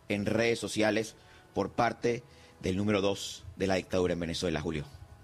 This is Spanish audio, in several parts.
en redes sociales por parte del número 2 de la dictadura en Venezuela, Julio.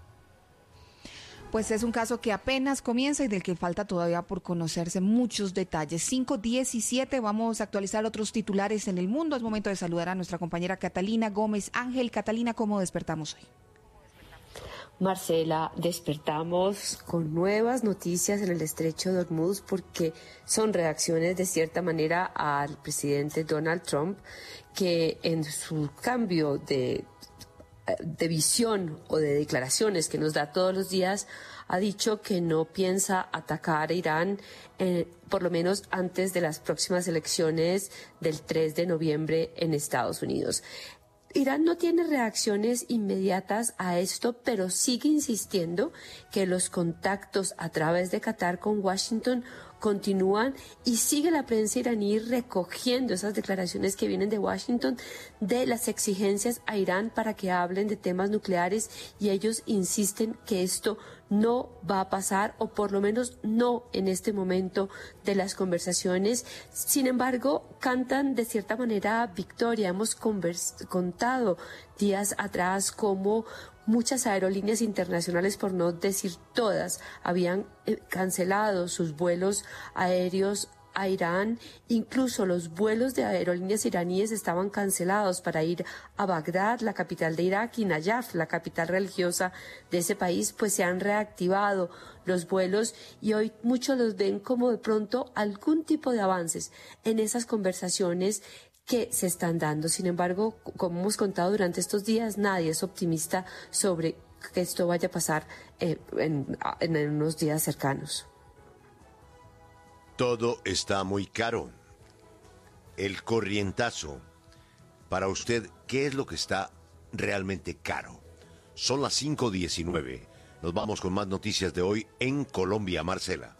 Pues es un caso que apenas comienza y del que falta todavía por conocerse muchos detalles. 5:17, vamos a actualizar otros titulares en el mundo. Es momento de saludar a nuestra compañera Catalina Gómez Ángel. Catalina, ¿cómo despertamos hoy? Marcela, despertamos con nuevas noticias en el estrecho de Hormuz porque son reacciones de cierta manera al presidente Donald Trump, que en su cambio de visión o de declaraciones que nos da todos los días, ha dicho que no piensa atacar a Irán, por lo menos antes de las próximas elecciones del 3 de noviembre en Estados Unidos. Irán no tiene reacciones inmediatas a esto, pero sigue insistiendo que los contactos a través de Qatar con Washington continúan y sigue la prensa iraní recogiendo esas declaraciones que vienen de Washington de las exigencias a Irán para que hablen de temas nucleares, y ellos insisten que esto no va a pasar, o por lo menos no en este momento de las conversaciones. Sin embargo, cantan de cierta manera victoria. Hemos contado días atrás cómo muchas aerolíneas internacionales, por no decir todas, habían cancelado sus vuelos aéreos a Irán. Incluso los vuelos de aerolíneas iraníes estaban cancelados para ir a Bagdad, la capital de Irak, y Nayaf, la capital religiosa de ese país. Pues se han reactivado los vuelos y hoy muchos los ven como de pronto algún tipo de avances en esas conversaciones que se están dando. Sin embargo, como hemos contado durante estos días, nadie es optimista sobre que esto vaya a pasar en unos días cercanos. Todo está muy caro. El corrientazo. Para usted, ¿qué es lo que está realmente caro? Son las 5:19. Nos vamos con más noticias de hoy en Colombia, Marcela.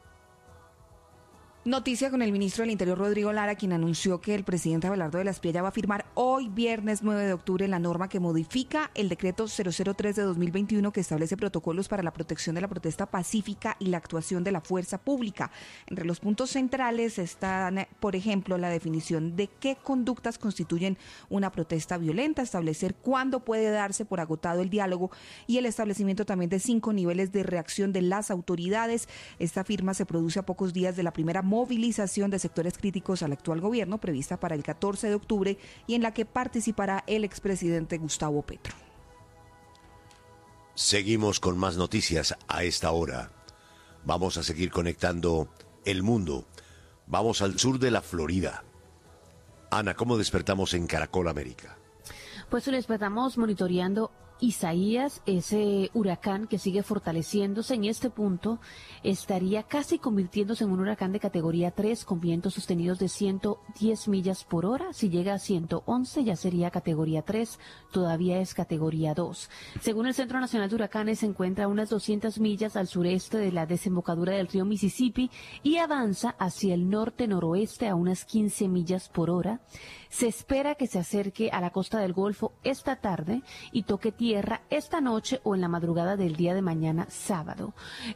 Noticia con el ministro del Interior, Rodrigo Lara, quien anunció que el presidente Abelardo de la Espriella va a firmar hoy, viernes 9 de octubre, la norma que modifica el decreto 003 de 2021, que establece protocolos para la protección de la protesta pacífica y la actuación de la fuerza pública. Entre los puntos centrales están, por ejemplo, la definición de qué conductas constituyen una protesta violenta, establecer cuándo puede darse por agotado el diálogo y el establecimiento también de 5 niveles de reacción de las autoridades. Esta firma se produce a pocos días de la primera movilización de sectores críticos al actual gobierno, prevista para el 14 de octubre, y en la que participará el expresidente Gustavo Petro. Seguimos con más noticias a esta hora. Vamos a seguir conectando el mundo. Vamos al sur de la Florida. Ana, ¿cómo despertamos en Caracol América? Pues lo despertamos monitoreando Isaías, ese huracán que sigue fortaleciéndose. En este punto estaría casi convirtiéndose en un huracán de categoría 3 con vientos sostenidos de 110 millas por hora. Si llega a 111 ya sería categoría 3, todavía es categoría 2. Según el Centro Nacional de Huracanes, se encuentra a unas 200 millas al sureste de la desembocadura del río Mississippi y avanza hacia el norte-noroeste a unas 15 millas por hora. Se espera que se acerque a la costa del Golfo esta tarde y toque tierra esta noche o en la madrugada del día de mañana sábado.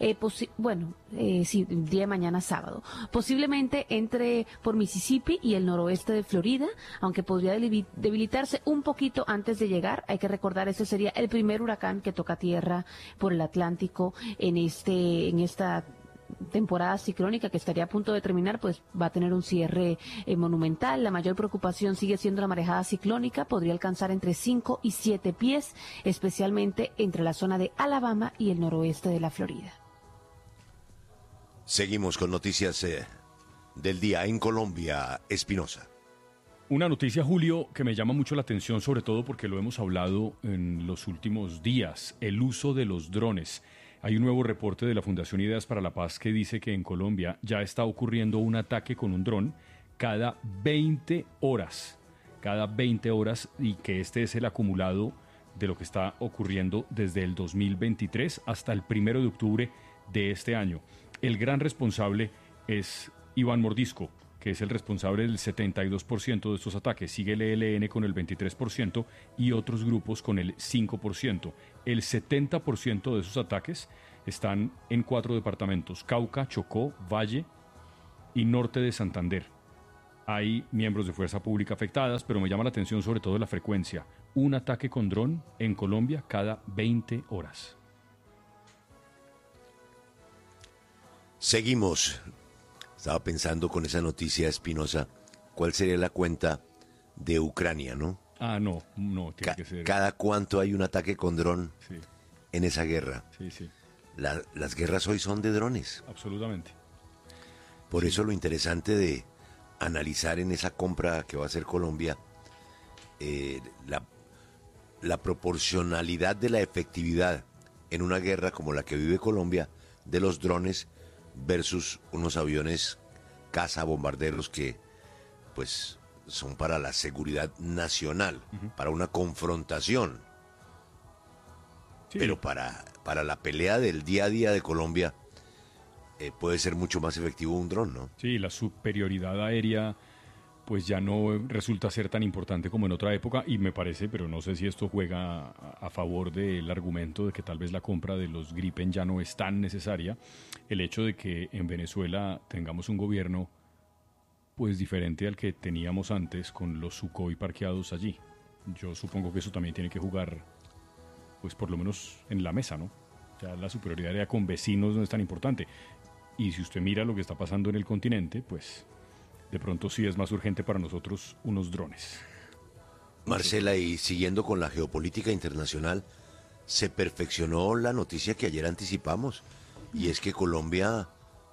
Sí, día de mañana sábado. Posiblemente entre por Mississippi y el noroeste de Florida, aunque podría debilitarse un poquito antes de llegar. Hay que recordar, ese sería el primer huracán que toca tierra por el Atlántico en esta temporada ciclónica que estaría a punto de terminar. Pues va a tener un cierre monumental. La mayor preocupación sigue siendo la marejada ciclónica. Podría alcanzar entre 5 y 7 pies, especialmente entre la zona de Alabama y el noroeste de la Florida. Seguimos con noticias del día en Colombia. Espinosa. Una noticia, Julio, que me llama mucho la atención, sobre todo porque lo hemos hablado en los últimos días: el uso de los drones. Hay un nuevo reporte de la Fundación Ideas para la Paz que dice que en Colombia ya está ocurriendo un ataque con un dron cada 20 horas. Cada 20 horas, y que este es el acumulado de lo que está ocurriendo desde el 2023 hasta el 1 de octubre de este año. El gran responsable es Iván Mordisco, que es el responsable del 72% de estos ataques. Sigue el ELN con el 23% y otros grupos con el 5%. El 70% de esos ataques están en 4 departamentos: Cauca, Chocó, Valle y Norte de Santander. hay miembros de fuerza pública afectadas, pero me llama la atención sobre todo la frecuencia. Un ataque con dron en Colombia cada 20 horas. Seguimos. Estaba pensando con esa noticia, Espinosa, ¿cuál sería la cuenta de Ucrania, no? No, tiene que ser. ¿Cada cuánto hay un ataque con dron en esa guerra? Sí. Las guerras hoy son de drones. Absolutamente. Por eso lo interesante de analizar en esa compra que va a hacer Colombia la proporcionalidad de la efectividad en una guerra como la que vive Colombia de los drones versus unos aviones caza bombarderos que pues son para la seguridad nacional, para una confrontación. Sí. Pero para la pelea del día a día de Colombia puede ser mucho más efectivo un dron, ¿no? Sí, la superioridad aérea pues ya no resulta ser tan importante como en otra época y me parece, pero no sé si esto juega a favor del argumento de que tal vez la compra de los Gripen ya no es tan necesaria, el hecho de que en Venezuela tengamos un gobierno pues diferente al que teníamos antes con los Sukhoi parqueados allí. Yo supongo que eso también tiene que jugar pues por lo menos en la mesa, ¿no? Ya la superioridad aérea con vecinos no es tan importante. Y si usted mira lo que está pasando en el continente, pues de pronto sí es más urgente para nosotros unos drones. Marcela, y siguiendo con la geopolítica internacional, se perfeccionó la noticia que ayer anticipamos, y es que Colombia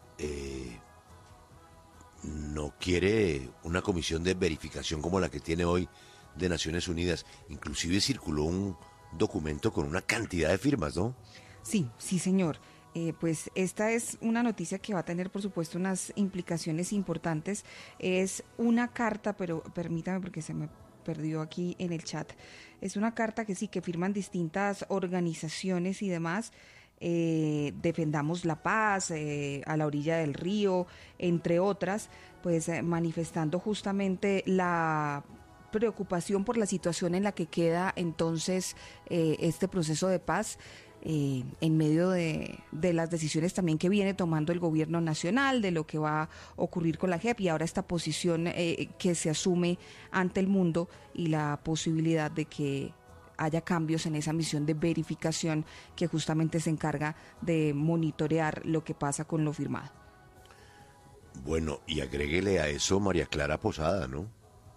no quiere una comisión de verificación como la que tiene hoy de Naciones Unidas. Inclusive circuló un documento con una cantidad de firmas, ¿no? Sí, señor. Pues esta es una noticia que va a tener, por supuesto, unas implicaciones importantes. Es una carta, pero permítame porque se me perdió aquí en el chat. Es una carta que sí, que firman distintas organizaciones y demás. Defendamos la paz, a la orilla del río, entre otras, pues manifestando justamente la preocupación por la situación en la que queda entonces este proceso de paz. En medio de las decisiones también que viene tomando el gobierno nacional, de lo que va a ocurrir con la JEP y ahora esta posición que se asume ante el mundo y la posibilidad de que haya cambios en esa misión de verificación que justamente se encarga de monitorear lo que pasa con lo firmado. Bueno, y agréguele a eso María Clara Posada, ¿no?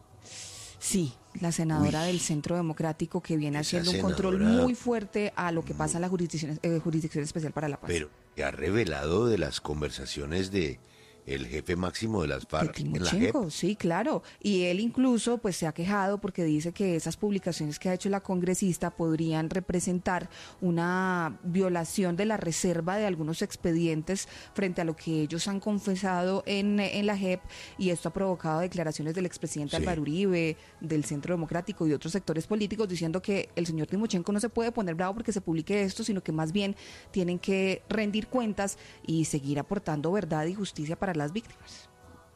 Sí, la senadora del Centro Democrático que viene haciendo un control muy fuerte a lo que pasa en la Jurisdicción Especial para la Paz. Pero que ha revelado de las conversaciones de el jefe máximo de las FARC en la JEP. Sí, claro. Y él incluso pues se ha quejado porque dice que esas publicaciones que ha hecho la congresista podrían representar una violación de la reserva de algunos expedientes frente a lo que ellos han confesado en la JEP, y esto ha provocado declaraciones del expresidente Álvaro Uribe, del Centro Democrático y otros sectores políticos diciendo que el señor Timochenko no se puede poner bravo porque se publique esto, sino que más bien tienen que rendir cuentas y seguir aportando verdad y justicia para las víctimas.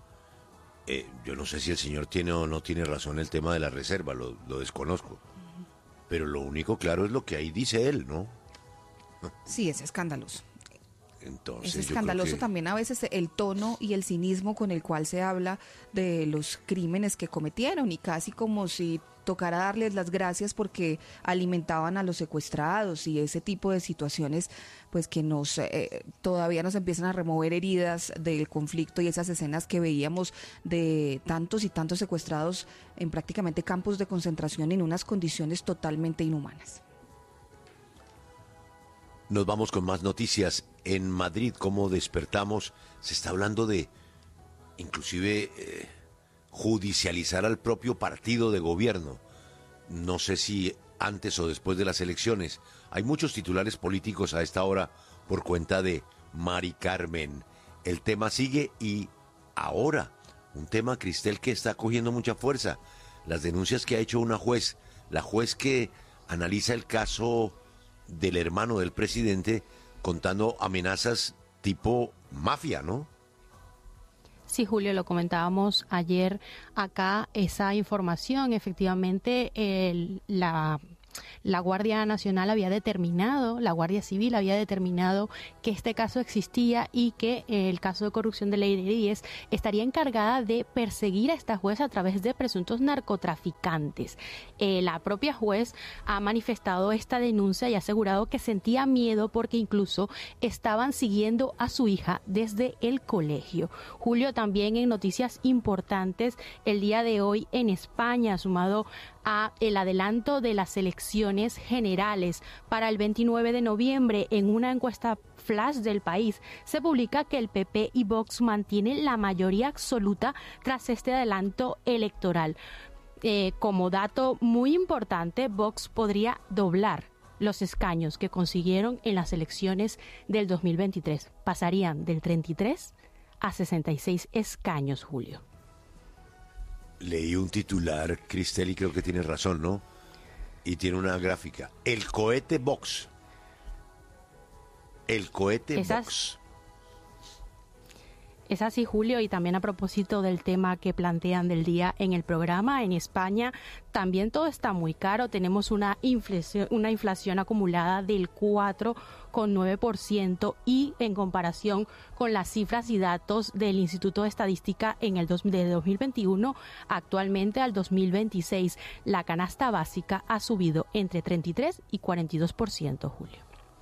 Yo no sé si el señor tiene o no tiene razón el tema de la reserva, lo desconozco. Pero lo único claro es lo que ahí dice él, ¿no? Sí, es escandaloso. Entonces, es escandaloso también a veces el tono y el cinismo con el cual se habla de los crímenes que cometieron, y casi como si tocara darles las gracias porque alimentaban a los secuestrados y ese tipo de situaciones pues que todavía nos empiezan a remover heridas del conflicto y esas escenas que veíamos de tantos y tantos secuestrados en prácticamente campos de concentración en unas condiciones totalmente inhumanas. Nos vamos con más noticias. En Madrid, ¿cómo despertamos? Se está hablando de, inclusive, judicializar al propio partido de gobierno. No sé si antes o después de las elecciones. Hay muchos titulares políticos a esta hora por cuenta de Mari Carmen. El tema sigue y ahora, un tema, Cristel, que está cogiendo mucha fuerza. Las denuncias que ha hecho una juez, la juez que analiza el caso del hermano del presidente, contando amenazas tipo mafia, ¿no? Sí, Julio, lo comentábamos ayer acá, esa información, efectivamente, la la Guardia Nacional había determinado, la Guardia Civil había determinado que este caso existía y que el caso de corrupción de Lady Díez estaría encargada de perseguir a esta juez a través de presuntos narcotraficantes. La propia juez ha manifestado esta denuncia y ha asegurado que sentía miedo porque incluso estaban siguiendo a su hija desde el colegio. Julio, también en noticias importantes el día de hoy en España, sumado a el adelanto de las elecciones generales para el 29 de noviembre, en una encuesta flash del país, se publica que el PP y Vox mantienen la mayoría absoluta tras este adelanto electoral. Como dato muy importante, Vox podría doblar los escaños que consiguieron en las elecciones del 2023. Pasarían del 33 a 66 escaños, Julio. Leí un titular, Cristel, y creo que tiene razón, ¿no? Y tiene una gráfica. El cohete Vox. El cohete Vox. Es así, Julio, y también a propósito del tema que plantean del día en el programa, en España también todo está muy caro. Tenemos una inflación acumulada del 4,9% y en comparación con las cifras y datos del Instituto de Estadística de 2021, actualmente al 2026, la canasta básica ha subido entre 33 y 42%, Julio.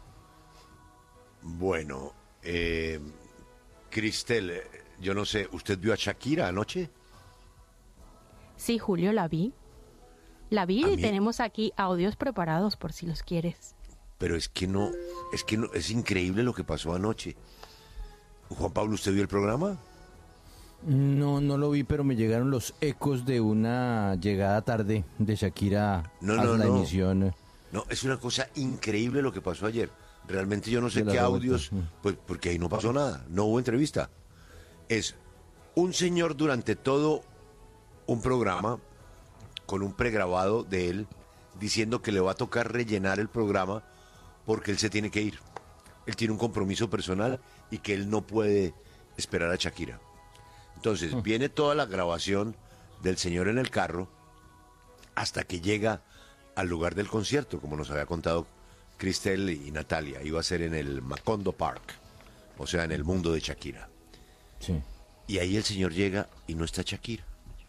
Bueno, Cristel, yo no sé, ¿usted vio a Shakira anoche? Sí, Julio, la vi y tenemos aquí audios preparados por si los quieres. Pero es increíble lo que pasó anoche. Juan Pablo, ¿usted vio el programa? No lo vi, pero me llegaron los ecos de una llegada tarde de Shakira a la emisión. No, es una cosa increíble lo que pasó ayer. Realmente yo no sé qué audios, pues porque ahí no pasó nada, no hubo entrevista. Es un señor durante todo un programa con un pregrabado de él diciendo que le va a tocar rellenar el programa porque él se tiene que ir. Él tiene un compromiso personal y que él no puede esperar a Shakira. Entonces viene toda la grabación del señor en el carro hasta que llega al lugar del concierto, como nos había contado Cristel y Natalia. Iba a ser en el Macondo Park, o sea, en el mundo de Shakira. Sí. Y ahí el señor llega y no está Shakira.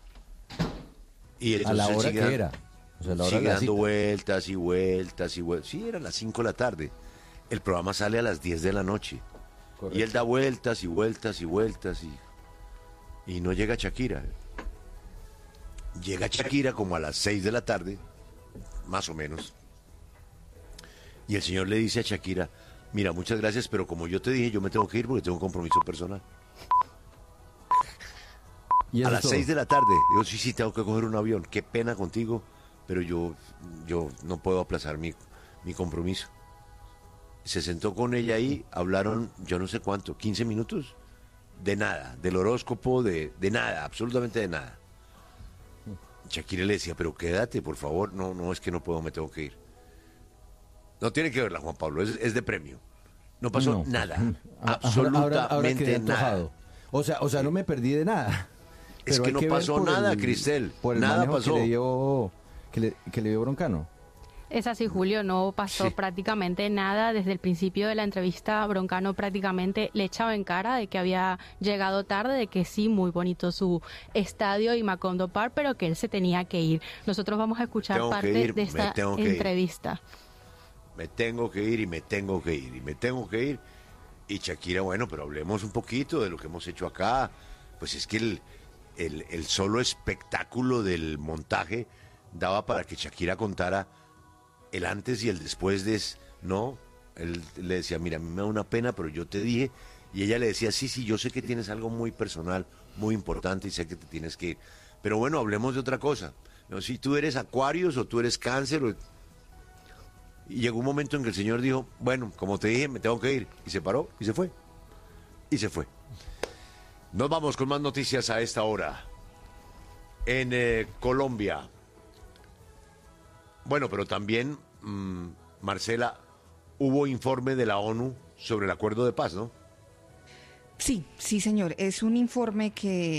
Y a la hora que era. O sea, la hora sigue de la dando cita. vueltas y vueltas y vueltas. Sí, era las 5 de la tarde. El programa sale a las 10 de la noche. Correcto. Y él da vueltas y vueltas y vueltas y no llega Shakira. Llega Shakira como a las 6 de la tarde, más o menos. Y el señor le dice a Shakira, mira, muchas gracias, pero como yo te dije, yo me tengo que ir porque tengo un compromiso personal. A las 6 de la tarde. Yo sí, tengo que coger un avión. Qué pena contigo, pero yo no puedo aplazar mi compromiso. Se sentó con ella ahí, hablaron yo no sé cuánto, 15 minutos, de nada, del horóscopo, de nada, absolutamente de nada. Shakira le decía, pero quédate, por favor. No, es que no puedo, me tengo que ir. No tiene que verla, Juan Pablo, es de premio. No pasó nada, absolutamente nada. O sea, no me perdí de nada. Es que no pasó nada, Cristel, nada pasó. Que le dio Broncano. Es así, Julio, no pasó prácticamente nada. Desde el principio de la entrevista, Broncano prácticamente le echaba en cara de que había llegado tarde, de que sí, muy bonito su estadio y Macondo Park, pero que él se tenía que ir. Nosotros vamos a escuchar parte de esta entrevista. Me tengo que ir y me tengo que ir y me tengo que ir. Y Shakira, bueno, pero hablemos un poquito de lo que hemos hecho acá. Pues es que el solo espectáculo del montaje daba para que Shakira contara el antes y el después de... No, él le decía, mira, a mí me da una pena, pero yo te dije... Y ella le decía, sí, yo sé que tienes algo muy personal, muy importante y sé que te tienes que ir. Pero bueno, hablemos de otra cosa. No, si tú eres Acuarios o tú eres Cáncer... Y llegó un momento en que el señor dijo, bueno, como te dije, me tengo que ir. Y se paró y se fue. Y se fue. Nos vamos con más noticias a esta hora. En Colombia. Bueno, pero también, Marcela, hubo informe de la ONU sobre el acuerdo de paz, ¿no? Sí, señor. Es un informe que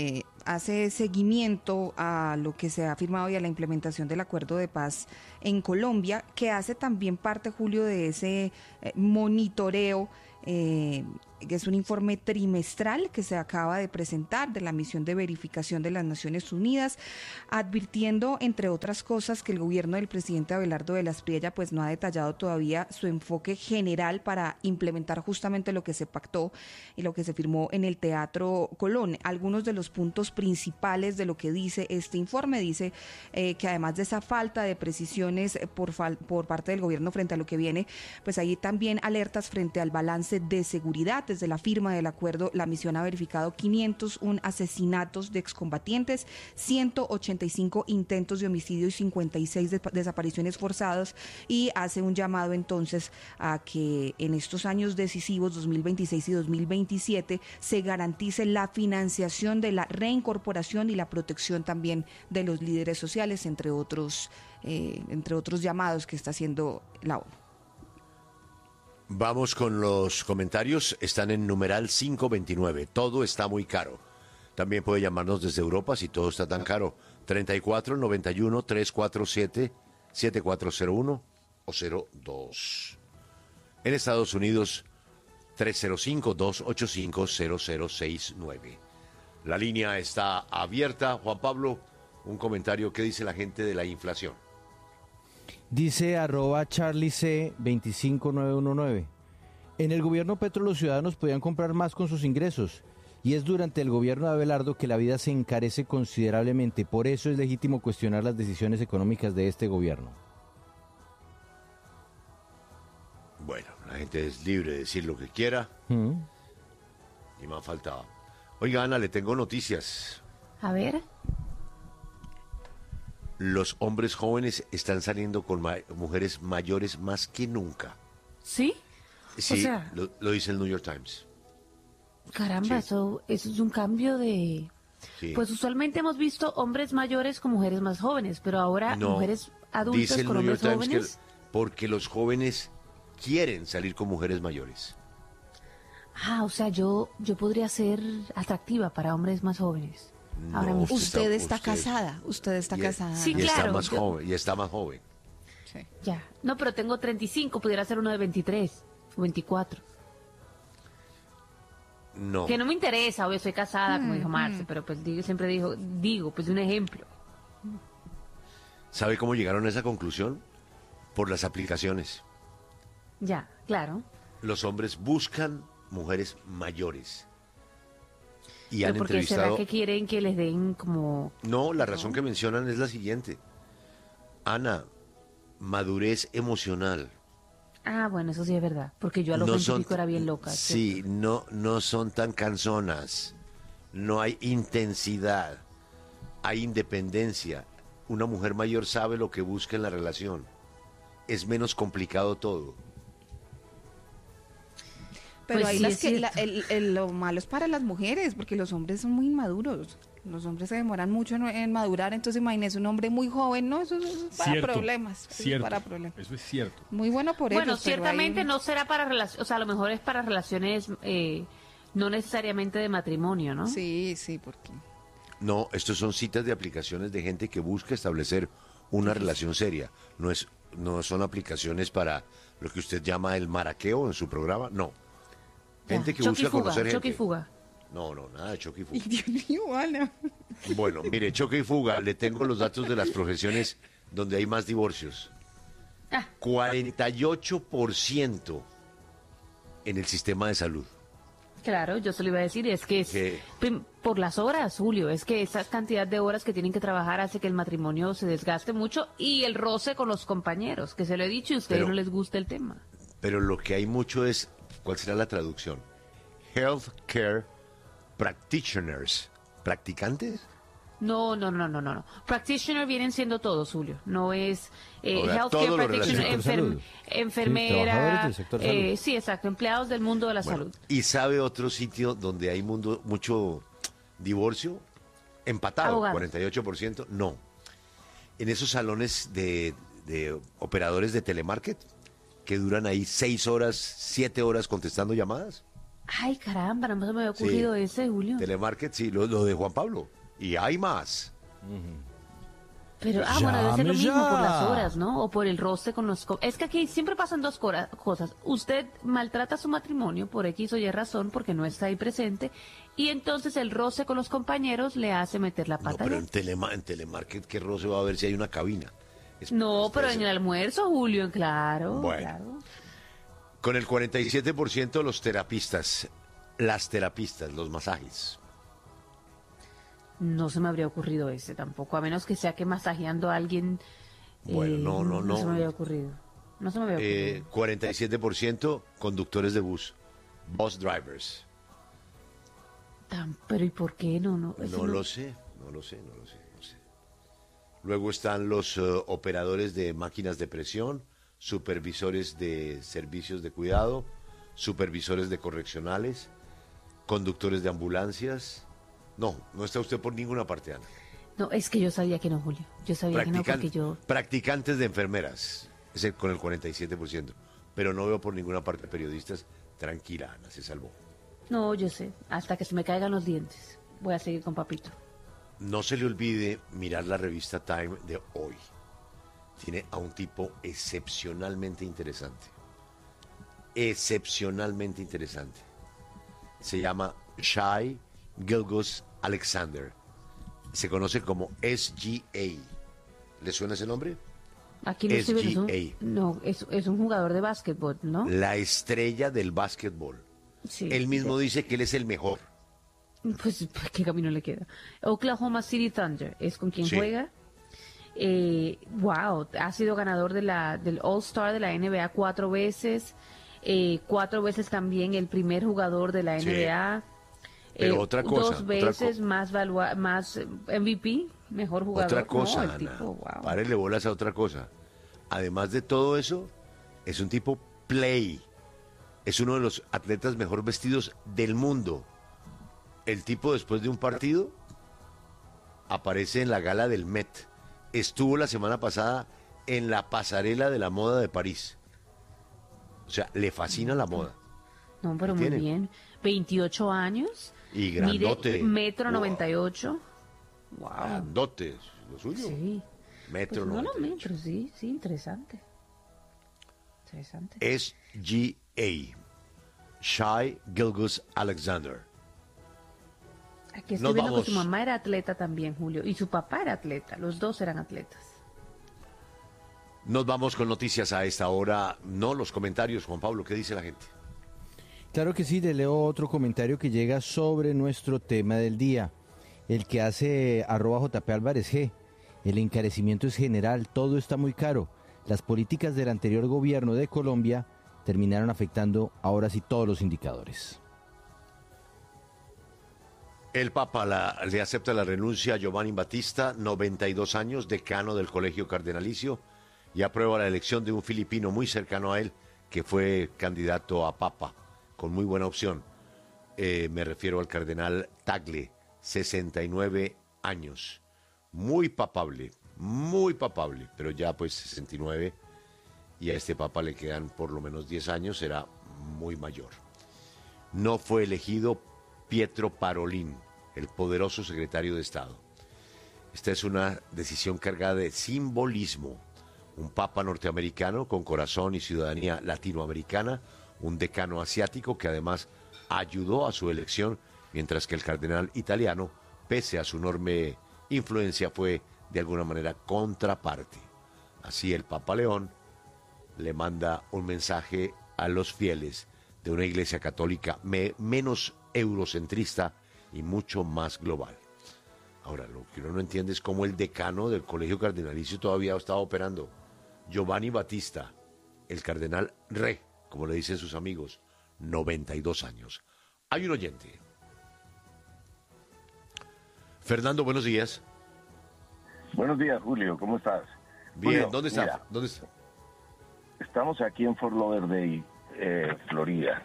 hace seguimiento a lo que se ha firmado y a la implementación del acuerdo de paz en Colombia, que hace también parte, Julio, de ese monitoreo, que es un informe trimestral que se acaba de presentar de la misión de verificación de las Naciones Unidas, advirtiendo, entre otras cosas, que el gobierno del presidente Abelardo de la Espriella pues no ha detallado todavía su enfoque general para implementar justamente lo que se pactó y lo que se firmó en el Teatro Colón. Algunos de los puntos principales de lo que dice este informe, dice que además de esa falta de precisiones por parte del gobierno frente a lo que viene, pues hay también alertas frente al balance de seguridad. Desde la firma del acuerdo, la misión ha verificado 501 asesinatos de excombatientes, 185 intentos de homicidio y 56 desapariciones forzadas, y hace un llamado entonces a que en estos años decisivos, 2026 y 2027, se garantice la financiación de la reincorporación y la protección también de los líderes sociales, entre otros llamados que está haciendo la ONU. Vamos con los comentarios. Están en numeral 529. Todo está muy caro. También puede llamarnos desde Europa si todo está tan caro. 34 91 347 7401 o 02. En Estados Unidos, 305-285-0069. La línea está abierta. Juan Pablo, un comentario. ¿Qué dice la gente de la inflación? Dice @CharlieC25919. En el gobierno Petro los ciudadanos podían comprar más con sus ingresos, y es durante el gobierno de Abelardo que la vida se encarece considerablemente. Por eso es legítimo cuestionar las decisiones económicas de este gobierno. Bueno, la gente es libre de decir lo que quiera. Y más faltaba. Oiga, Ana, le tengo noticias. A ver. Los hombres jóvenes están saliendo con mujeres mayores más que nunca. ¿Sí? Sí, o sea, lo dice el New York Times. Caramba, Sí. eso es un cambio de... Sí. Pues usualmente hemos visto hombres mayores con mujeres más jóvenes, pero ahora No, mujeres dice adultas el con New hombres York Times jóvenes. porque los jóvenes quieren salir con mujeres mayores. O sea, yo podría ser atractiva para hombres más jóvenes. Ahora No, mismo. Usted está casada. Sí, y claro, está más yo- joven, y está más joven. Ya. No, pero tengo 35, pudiera ser uno de 23 o 24. No. Que no me interesa, obvio, soy casada, como dijo Marce, pero pues siempre digo, pues un ejemplo. ¿Sabe cómo llegaron a esa conclusión? Por las aplicaciones. Ya, claro. Los hombres buscan mujeres mayores. Y Pero han ¿por qué será entrevistado... que quieren que les den como... No, la razón que mencionan es la siguiente. Ana, madurez emocional. Bueno, eso sí es verdad, porque yo a los 20 era bien loca. Sí, no son tan canzonas. No hay intensidad. Hay independencia. Una mujer mayor sabe lo que busca en la relación. Es menos complicado todo. Pero Pues ahí sí, las es que, cierto. lo malo es para las mujeres, porque los hombres son muy inmaduros. Los hombres se demoran mucho en madurar, entonces imagínese un hombre muy joven, ¿no? Eso es para Cierto, problemas. Eso cierto, es para problemas. eso es cierto. Muy bueno por ellos. Bueno, pero ciertamente hay- no será para relaciones, o sea, a lo mejor es para relaciones no necesariamente de matrimonio, ¿no? Sí, porque... No, estos son citas de aplicaciones de gente que busca establecer una relación seria. No son aplicaciones para lo que usted llama el maraqueo en su programa, no. Gente que Choque y busca fuga, conocer choque y gente. fuga. No, nada de choque y fuga. Dios mío, Ana. Bueno, mire, choque y fuga, le tengo los datos de las profesiones donde hay más divorcios. 48% en el sistema de salud. Claro, yo se lo iba a decir, es que es ¿Qué? por las horas, Julio, es que esa cantidad de horas que tienen que trabajar hace que el matrimonio se desgaste mucho y el roce con los compañeros, que se lo he dicho y a ustedes Pero- no les gusta el tema. Pero lo que hay mucho es, ¿cuál será la traducción? Healthcare practitioners. ¿Practicantes? No. Practitioner vienen siendo todos, Julio. No es O sea, healthcare todo lo practitioner, relacionado. Sector salud. enfermera. Sí, trabajadores del sector salud. Sí, exacto, empleados del mundo de la Bueno, salud. ¿y sabe otro sitio donde hay mucho divorcio? Empatado, Abogados. 48%. No. En esos salones de operadores de telemarket que duran ahí 6 horas, 7 horas contestando llamadas. Ay, caramba, no se me había ocurrido Sí. ese, Julio. Telemarket, sí, lo de Juan Pablo. Y hay más. Pero, bueno, debe ser lo Llame mismo por ya. las horas, ¿no? O por el roce con los... Es que aquí siempre pasan dos cosas. Usted maltrata su matrimonio por X o Y razón porque no está ahí presente y entonces el roce con los compañeros le hace meter la No, pata. pero allá. en Telemarket, ¿qué roce va a ver si hay una cabina? No, pero en el almuerzo, Julio, claro. Bueno. Claro. Con el 47% los terapistas, las terapistas, los masajes. No se me habría ocurrido ese tampoco, a menos que sea que masajeando a alguien. Bueno, no. No se me había ocurrido. No se me había ocurrido. 47% conductores de bus, bus drivers. Pero ¿y por qué no? Eso No lo sé. Luego están los operadores de máquinas de presión, supervisores de servicios de cuidado, supervisores de correccionales, conductores de ambulancias. No está usted por ninguna parte, Ana. No, es que yo sabía que no, Julio. Yo sabía que no porque yo... Practicantes de enfermeras, con el 47%. Pero no veo por ninguna parte periodistas. Tranquila, Ana, se salvó. No, yo sé. Hasta que se me caigan los dientes. Voy a seguir con Papito. No se le olvide mirar la revista Time de hoy. Tiene a un tipo excepcionalmente interesante. Excepcionalmente interesante. Se llama Shai Gilgeous-Alexander. Se conoce como SGA. ¿Le suena ese nombre? Aquí lo estoy viendo. SGA. Es un jugador de básquetbol, ¿no? La estrella del básquetbol. Sí. Él mismo dice que él es el mejor. Pues, ¿qué camino le queda? Oklahoma City Thunder es con quien Sí. juega. Wow, ha sido ganador del All-Star de la NBA 4 veces. 4 veces también el primer jugador de la Sí. NBA. Pero otra cosa. 2 veces más MVP, mejor jugador. Otra cosa, No, el Ana. tipo, wow. Párele bolas a otra cosa. Además de todo eso, es un tipo play. Es uno de los atletas mejor vestidos del mundo. El tipo, después de un partido, aparece en la gala del Met. Estuvo la semana pasada en la pasarela de la moda de París. O sea, le fascina la moda. No, pero muy tiene? bien. 28 años. Y grandote. Mide 1,98 m. Wow. Grandote, lo suyo. Sí. Metro Pues no, 98. metros, sí, interesante. Interesante. SGA. Shai Gilgeous-Alexander. Aquí Nos estoy viendo vamos. que su mamá era atleta también, Julio, y su papá era atleta, los dos eran atletas. Nos vamos con noticias a esta hora. No los comentarios, Juan Pablo, ¿qué dice la gente? Claro que sí, le leo otro comentario que llega sobre nuestro tema del día. El que hace @JP Álvarez G. El encarecimiento es general, todo está muy caro. Las políticas del anterior gobierno de Colombia terminaron afectando ahora sí todos los indicadores. El Papa le acepta la renuncia a Giovanni Battista, 92 años, decano del Colegio Cardenalicio, y aprueba la elección de un filipino muy cercano a él, que fue candidato a Papa, con muy buena opción. Me refiero al cardenal Tagle, 69 años. Muy papable, pero ya pues 69, y a este Papa le quedan por lo menos 10 años, será muy mayor. No fue elegido Pietro Parolin, el poderoso secretario de Estado. Esta es una decisión cargada de simbolismo. Un papa norteamericano con corazón y ciudadanía latinoamericana, un decano asiático que además ayudó a su elección, mientras que el cardenal italiano, pese a su enorme influencia, fue de alguna manera contraparte. Así el Papa León le manda un mensaje a los fieles de una iglesia católica menos eurocentrista y mucho más global. Ahora, lo que uno no entiende es cómo el decano del Colegio Cardenalicio todavía estaba operando. Giovanni Battista, el cardenal Re, como le dicen sus amigos, 92 años. Hay un oyente. Fernando, buenos días. Buenos días, Julio, ¿cómo estás? Bien, Julio, ¿dónde está? mira, ¿Dónde está? estamos aquí en Fort Lauderdale, Florida.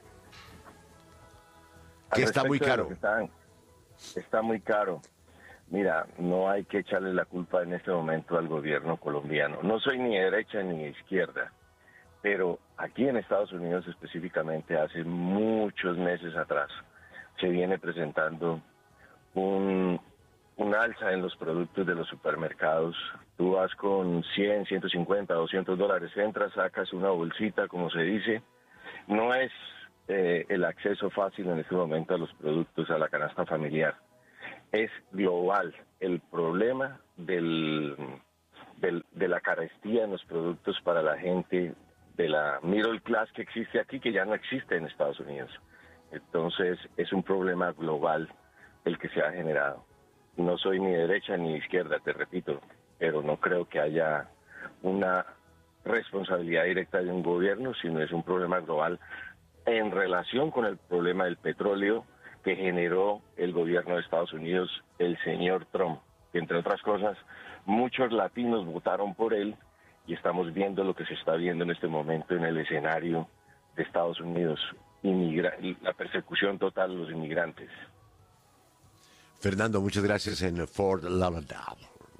Al Que está muy respecto de caro. lo que está muy caro. Mira, no hay que echarle la culpa en este momento al gobierno colombiano. No soy ni de derecha ni de izquierda, pero aquí en Estados Unidos específicamente, hace muchos meses atrás, se viene presentando un un alza en los productos de los supermercados. Tú vas con 100, 150, $200, entras, sacas una bolsita, como se dice. No es el acceso fácil en este momento a los productos, a la canasta familiar. Es global el problema de la carestía en los productos para la gente de la middle class que existe aquí, que ya no existe en Estados Unidos. Entonces es un problema global el que se ha generado. No soy ni de derecha ni de izquierda, te repito, pero no creo que haya una responsabilidad directa de un gobierno, sino es un problema global en relación con el problema del petróleo que generó el gobierno de Estados Unidos, el señor Trump, que entre otras cosas muchos latinos votaron por él y estamos viendo lo que se está viendo en este momento en el escenario de Estados Unidos, la persecución total de los inmigrantes. Fernando, muchas gracias en Fort Lauderdale.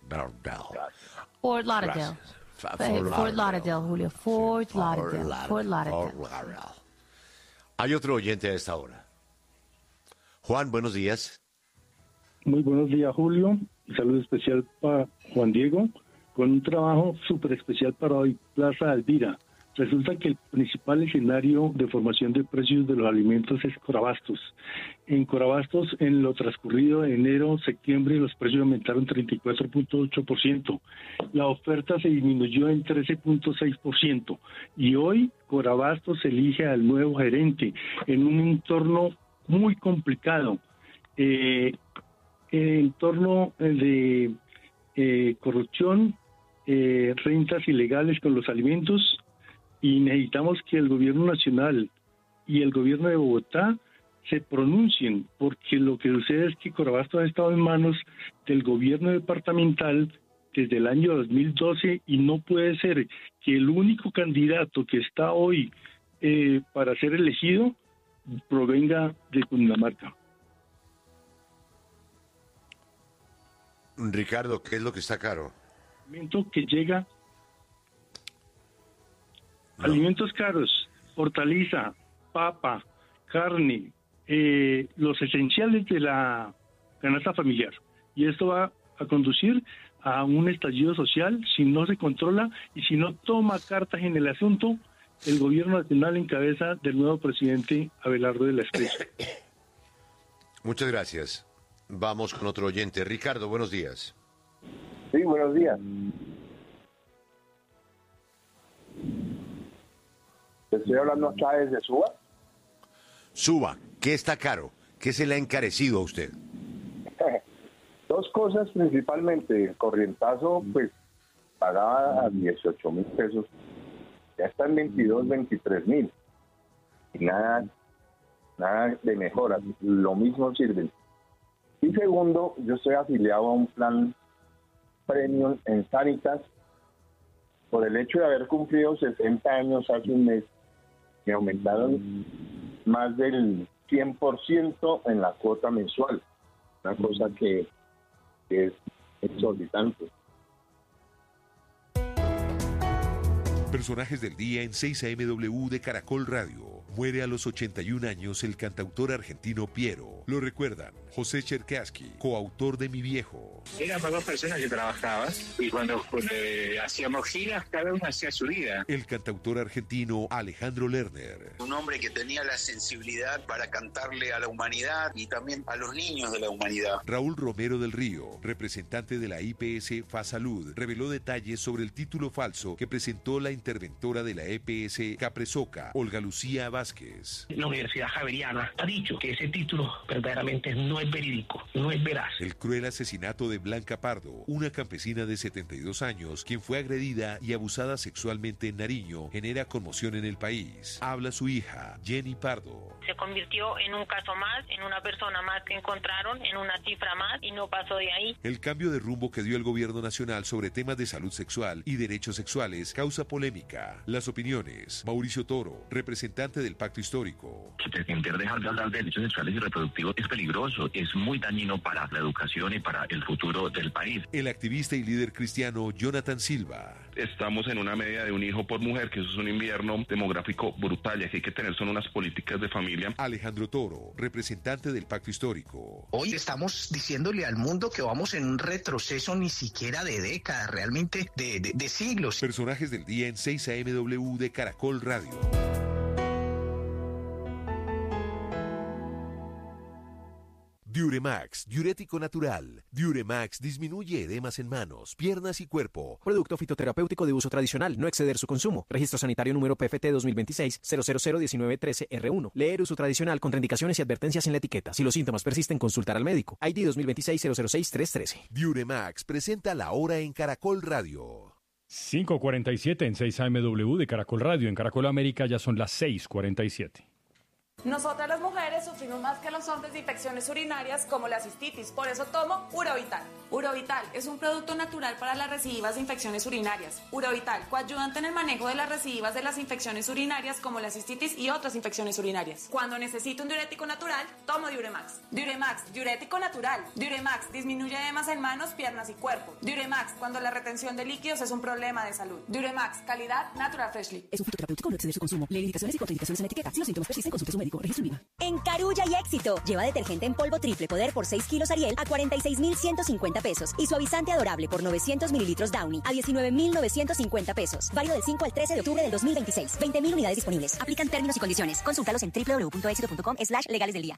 Fort Lauderdale. Fort Lauderdale, Julio. Fort Lauderdale. Hay otro oyente a esta hora. Juan, buenos días. Muy buenos días, Julio. Saludo especial para Juan Diego, con un trabajo súper especial para hoy, Plaza Alvira. Resulta que el principal escenario de formación de precios de los alimentos es Corabastos. En Corabastos, en lo transcurrido de enero, septiembre, los precios aumentaron 34.8%. La oferta se disminuyó en 13.6%. Y hoy Corabastos elige al nuevo gerente en un entorno muy complicado. Entorno de corrupción, rentas ilegales con los alimentos, y necesitamos que el gobierno nacional y el gobierno de Bogotá se pronuncien, porque lo que sucede es que Corabastos ha estado en manos del gobierno departamental desde el año 2012 y no puede ser que el único candidato que está hoy para ser elegido provenga de Cundinamarca. Ricardo, ¿qué es lo que está caro? Que llega alimentos caros, hortaliza, papa, carne, los esenciales de la canasta familiar. Y esto va a conducir a un estallido social si no se controla y si no toma cartas en el asunto el gobierno nacional en cabeza del nuevo presidente Abelardo de la Espriella. Muchas gracias. Vamos con otro oyente. Ricardo, buenos días. Sí, buenos días. Estoy hablando acá desde Suba. Suba, ¿qué está caro? ¿Qué se le ha encarecido a usted? Dos cosas principalmente. El corrientazo, pues, pagaba a 18,000 pesos. Ya está en 22, 23,000. Y nada de mejora. Lo mismo sirve. Y segundo, yo estoy afiliado a un plan premium en Sanitas. Por el hecho de haber cumplido 60 años hace un mes, me aumentaron más del 100% en la cuota mensual. Una cosa que es exorbitante. Personajes del día en 6 AM de Caracol Radio. Muere a los 81 años el cantautor argentino Piero. Lo recuerdan José Cherkassky, coautor de Mi Viejo. Éramos dos personas que trabajaban y cuando hacíamos giras, cada uno hacía su vida. El cantautor argentino Alejandro Lerner. Un hombre que tenía la sensibilidad para cantarle a la humanidad y también a los niños de la humanidad. Raúl Romero del Río, representante de la IPS FASalud, reveló detalles sobre el título falso que presentó la interventora de la EPS Capresoca, Olga Lucía Vázquez. La Universidad Javeriana ha dicho que ese título verdaderamente no es verídico, no es veraz. El cruel asesinato de Blanca Pardo, una campesina de 72 años, quien fue agredida y abusada sexualmente en Nariño, genera conmoción en el país. Habla su hija, Jenny Pardo. Se convirtió en un caso más, en una persona más que encontraron, en una cifra más y no pasó de ahí. El cambio de rumbo que dio el gobierno nacional sobre temas de salud sexual y derechos sexuales causa polémica. Las opiniones. Mauricio Toro, representante del del Pacto Histórico. Que pretender dejar de hablar de derechos sexuales y reproductivos es peligroso, es muy dañino para la educación y para el futuro del país. El activista y líder cristiano Jonathan Silva. Estamos en una media de un hijo por mujer, que eso es un invierno demográfico brutal y aquí hay que tener son unas políticas de familia. Alejandro Toro, representante del Pacto Histórico. Hoy estamos diciéndole al mundo que vamos en un retroceso ni siquiera de décadas, realmente de siglos. Personajes del día en 6 AMW de Caracol Radio. Diuremax, diurético natural. Diuremax disminuye edemas en manos, piernas y cuerpo. Producto fitoterapéutico de uso tradicional, no exceder su consumo. Registro sanitario número PFT 2026-0001913R1. Leer uso tradicional, contraindicaciones y advertencias en la etiqueta. Si los síntomas persisten, consultar al médico. ID 2026-006-313. Diuremax presenta La Hora en Caracol Radio. 5:47 en 6 AMW de Caracol Radio. En Caracol América ya son las 6:47. Nosotras las mujeres sufrimos más que los hombres de infecciones urinarias como la cistitis, por eso tomo Urovital. Urovital es un producto natural para las recidivas de infecciones urinarias. Urovital, coayudante en el manejo de las recidivas de las infecciones urinarias como la cistitis y otras infecciones urinarias. Cuando necesito un diurético natural, tomo Diuremax. Diuremax, diurético natural. Diuremax disminuye edemas en manos, piernas y cuerpo. Diuremax, cuando la retención de líquidos es un problema de salud. Diuremax, calidad Natural Freshly. Es un fitoterapéutico, no exceder su consumo. Lee indicaciones y contraindicaciones en la etiqueta. Si los síntomas persisten, consulte a su médico. Registro INVIMA. En Carulla y Éxito, lleva detergente en polvo triple poder por 6 kilos Ariel a 46.150 pesos y suavizante adorable por 900 mililitros Downy a 19.950 pesos. Válido del 5 al 13 de octubre del 2026. 20.000 unidades disponibles. Aplican términos y condiciones. Consúltalos en www.éxito.com/legales del día.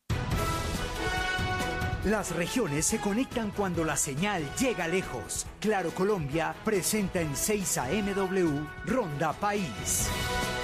Las regiones se conectan cuando la señal llega lejos. Claro Colombia presenta en 6 AMW Ronda País.